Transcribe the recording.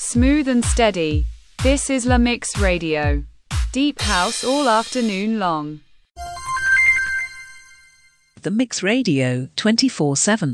Smooth and steady. This is La Mix Radio. Deep house all afternoon long. The Mix Radio 24/7.